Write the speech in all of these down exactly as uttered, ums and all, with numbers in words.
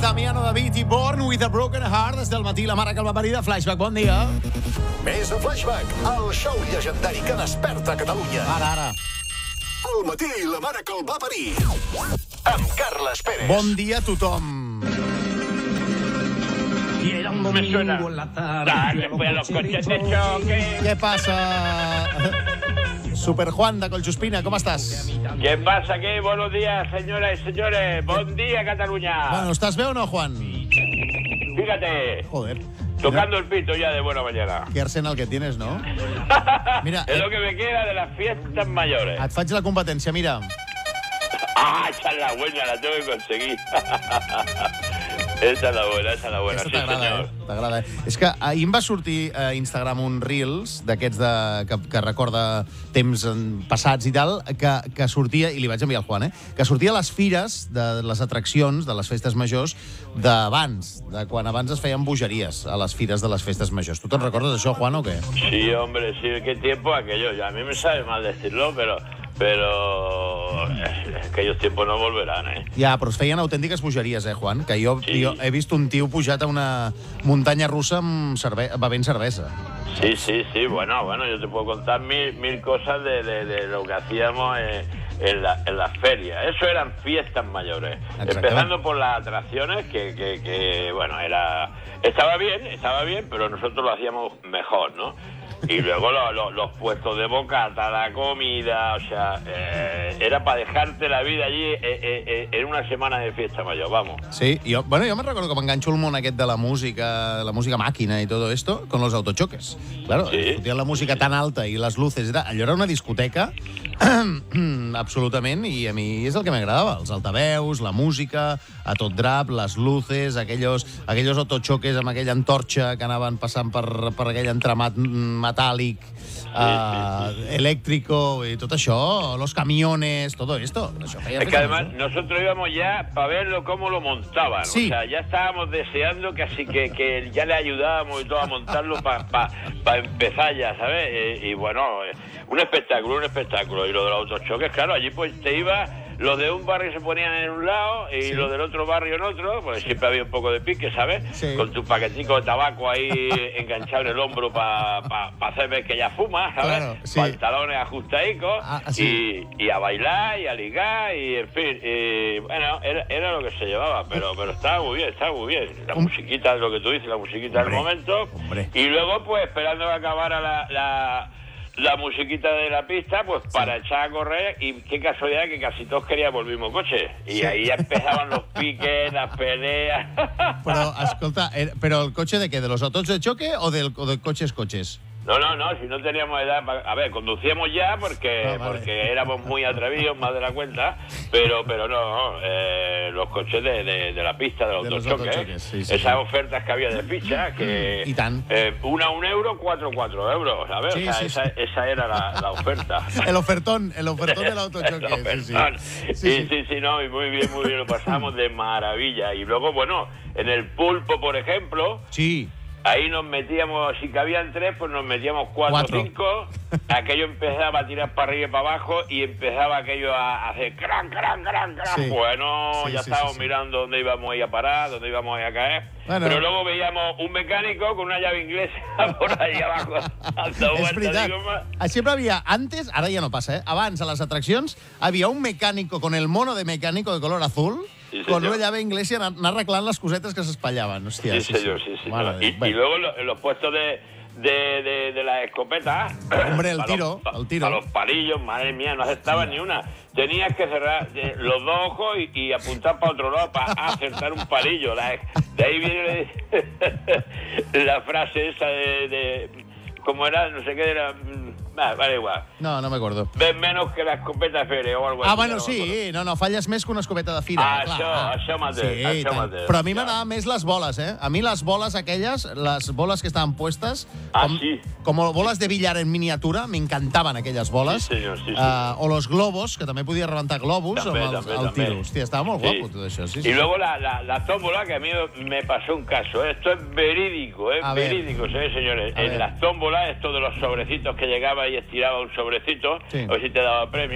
Damiano David i Born with a Broken Heart. Des del matí, la mare que el va parir de Flashback. Bon dia. Més a Flashback, el show llegendari que desperta Catalunya. Ara, ara. Al matí, la mare que el va parir. Amb Carles Pérez. Bon dia a tothom. Y era un domingo en la tarde. Dale, pues a los coches de choque. Què passa? Super Juan de Collsuspina, com estàs? ¿Qué pasa aquí? Buenos días, señoras y señores. Buen día, Cataluña. Bueno, ¿estás bé o no, Juan? Fíjate, Joder. tocando el pito ya de buena mañana. Qué arsenal que tienes, ¿no? Mira, es eh, lo que me queda de las fiestas mayores. et faig la competència, mira. Ah, esa es la buena, la tengo que conseguir. Esa es la buena, esa es la buena. Aquesta Sí, t'agrada, señor. eh? T'agrada, eh? És que ahir em va sortir a Instagram un Reels d'aquests de, que, que recorda temps en- passats i tal, que, que sortia, i li vaig enviar al Juan, eh? Que sortia a les fires de les atraccions, de les festes majors, d'abans, de quan abans es feien bogeries a les fires de les festes majors. Tu te'n recordes d'això, Juan, o què? Sí, hombre, sí, qué tiempo aquello. A mí me sabe mal decirlo, pero... Pero eh, aquellos tiempos no volverán, ¿eh? Ja, però es feien autèntiques bogeries, eh, Juan? Que jo, Sí. jo he vist un tio pujat a una muntanya russa amb cerve bevent cervesa. Sí, sí, sí, bueno, bueno, yo te puedo contar mil, mil cosas de, de, de lo que hacíamos en, en, la, en las ferias. Eso eran fiestas mayores. Exactamente. Empezando por las atracciones, que, que, que, bueno, era estaba bien, estaba bien, pero nosotros lo hacíamos mejor, ¿no? Y luego lo, lo, los puestos de bocata, la comida, o sea, eh, era para dejarte la vida allí eh, eh, eh, en una semana de fiesta mayor, vamos. Sí, jo, bueno, jo me recordo que m'enganxo el món aquest de la música, la música màquina i todo esto, con los autochoques. Claro, Sí. fotían la música tan alta i les luces, era, allò era una discoteca, absolutament, i a mi és el que m'agradava, els altaveus, la música, a tot drap, les luces, aquellos, aquellos autochoques amb aquella antorxa que anaven passant per, per aquell entramat metàl·lic, uh, elèctrico, i tot això, los camiones, todo esto. Això feia Es que festa además major. nosotros íbamos ya para verlo cómo lo montaban. Sí. O sea, ya estábamos deseando que así que, que ya le ayudábamos y todo a montarlo para pa, pa empezar ya, ¿sabes? Eh, y bueno, eh, un espectáculo, un espectáculo. Y lo de los autochoques, claro, allí pues te iba, los de un barrio se ponían en un lado y Sí. los del otro barrio en otro, pues siempre había un poco de pique, ¿sabes? Sí. Con tu paquetico de tabaco ahí enganchado en el hombro para pa, pa hacer ver que ya fumas, ¿sabes? Claro, sí. Pantalones ajustadicos Ah, sí. y, y a bailar y a ligar y en fin, y, bueno, era, era lo que se llevaba, pero pero estaba muy bien, estaba muy bien. La Un- musiquita, lo que tú dices, la musiquita del Hombre, momento. hombre. Y luego, pues, esperando que acabara la, la, la musiquita de la pista, pues, para echar a correr, y qué casualidad que casi todos queríamos el mismo coche. Y Sí. ahí ya empezaban los piques, las peleas. Però, escolta, eh, però el cotxe de què? De los autos de choque o del, o de coches coches? No, no, no, si no teníamos edad... pa- A ver, conducíamos ya porque Ah, vale. porque éramos muy atrevidos, más de la cuenta, pero pero no, eh, los coches de, de, de la pista, del De los autochoque, autochoques, sí, sí, esas sí. ofertas que había de ficha, que... Y tan. Eh, una a un euro, cuatro cuatro euros, ¿sabes? Sí, o sea, sí, esa, sí. esa era la, la oferta. El ofertón, el ofertón del autochoque. El Sí, ofertón. sí. Sí, Sí, sí, sí, no, y muy bien, muy bien, lo pasamos de maravilla. Y luego, bueno, en el pulpo, por ejemplo... Sí. Ahí nos metíamos, si cabían tres, pues nos metíamos cuatro Cuatro. o cinco. Aquello empezaba a tirar para arriba y para abajo y empezaba aquello a hacer cran, cran, cran, cran. Sí. Bueno, Sí, ya sí, estábamos sí, sí. mirando dónde íbamos a ir a parar, dónde íbamos a ir a caer. Bueno. Pero luego veíamos un mecánico con una llave inglesa por ahí abajo dando És vueltas. veritat. Digo, ma- Ah, Sempre havia, antes, ara ja no passa, eh? Abans, a les atraccions, havia un mecànico con el mono de mecánico de color azul, Sí, con senyor. una llave inglesa y anar anar arreglant les cosetes que s'espallaven. Hòstia, Sí, señor, sí, señor. Mare de Y, Déu. y Bueno, luego lo- en los puestos de, de, de, de las escopetas. Hombre, el pa' tiro, los, el tiro. Para los palillos, madre mía, no acertaba ni una. Tenías que cerrar eh, los dos ojos y, y apuntar para otro lado para acertar un palillo. La- de ahí viene la frase esa de, de. ¿Cómo era? No sé qué era. mm, Ah, vale, igual. No, no m'acordo. Ves menos que la escopeta de feria o algo Ah, así. bueno, no me acuerdo. sí, no, no, falles més que una escopeta de fira. Ah, clar. això, això mateix, sí, això i tant. mateix, Però a mi clar. m'agradaven més les boles, eh? A mi les boles aquelles, les boles que estaven puestes, Ah, com, sí. como bolas de billar en miniatura, m'encantaven aquelles boles. Sí, senyor, sí, Uh, o los globos, que també podia rebentar globus També, amb el, també, el també. tiro. Hòstia, estava molt Sí. guapo tot això. Sí, sí, Y luego la, la, la tómbola, que a mí me pasó un caso. Esto es verídico, es A ver. verídico, ¿sabes, señores? A en ver. las tómbolas, esto de los sobrecitos que llegaba y estiraba un sobrecito, Sí. a ver si te daba premio,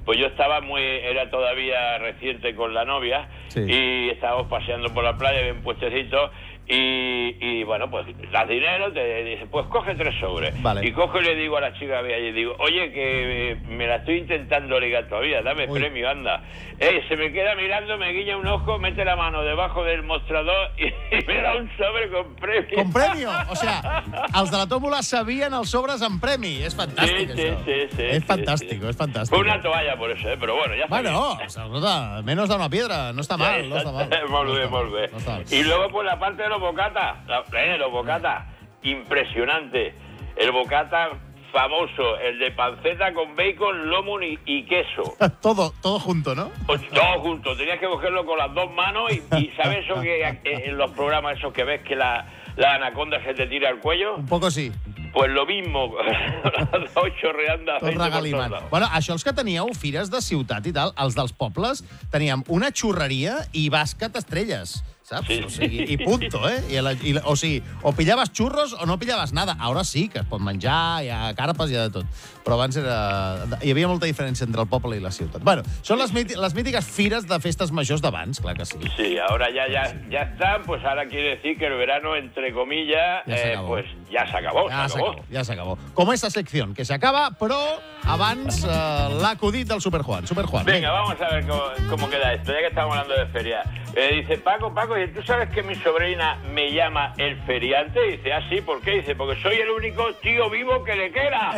pues yo estaba muy, era todavía reciente con la novia, sí. y estábamos paseando por la playa, bien puestecitos, y, y bueno, pues das dinero, te dice, pues coge tres sobres. Vale. Y cojo y le digo a la chica que y digo, oye, que eh, me la estoy intentando ligar todavía, dame Uy. premio, anda. Eh, se me queda mirando, me guiña un ojo, mete la mano debajo del mostrador y, y me da un sobre con premio. Con premio? O sea, els de la tòmbola sabien els sobres amb premi. És fantàstic, Sí, sí, això. sí, sí, és sí, fantàstic, sí. és fantàstic. Fue una toalla por eso, eh? Pero bueno, ya está. Bueno, escolta, menos da una piedra. No està mal, no està mal. Molt bé, no molt bé. No està mal. Y luego, pues, la parte de los bocatas. La, eh, los bocatas. Impresionante. El bocata famoso, el de panceta con bacon, lomo y, y queso. Todo, todo junto, ¿no? Pues todo junto. Tenías que cogerlo con las dos manos y, y ¿sabes eso que eh, en los programas esos que ves que la, la anaconda se te tira al cuello? Un poco sí. Pues lo mismo. Las dos chorreando Tot aceite por regalimant. todos lados. Bueno, això els que teníeu fires de ciutat i tal, els dels pobles, teníem una xurreria i bàsquet estrelles, saps? Sí, O sigui, sí. i punto, eh? I la, i la, o sigui, o pillaves xurros o no pillaves nada. Ara sí que es pot menjar, hi ha carpes, hi ha de tot. Però abans era... hi havia molta diferència entre el poble i la ciutat. Bueno, són les, míti les mítiques fires de festes majors d'abans, clar que sí. Sí, ahora ya, ya, ya están, pues ahora quiere decir que el verano, entre comillas, Ya se eh, acabó. pues ya se acabó, Ja se acabó. s'acabó, ja s'acabó. Com esta secció, que s'acaba, però abans eh, l'acudit del Super Juan. Super Juan, Venga, vamos a ver cómo, cómo queda esto, ya que estamos hablando de feria. Eh, dice, Paco, Paco, ¿y tú sabes que mi sobrina me llama el feriante? Dice, ah, sí, ¿por qué? Dice, porque soy el único tío vivo que le queda.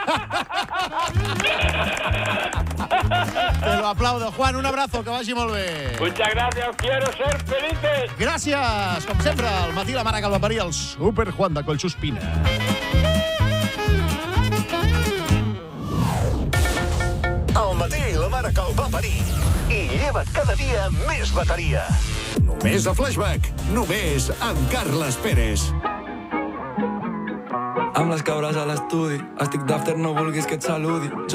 Te lo aplaudo, Juan. Un abrazo, que vagi molt bé. Muchas gracias, os quiero ser felices. Gràcies, com sempre, al matí la mare que el va parir, el Super Juan de Collsuspina. Al matí la mare que el va parir. I lleva't cada dia més bateria. Només a Flashback. Només amb Carles Pérez. Amb les cabres a l'estudi, estic d'after, no vulguis que et saludi.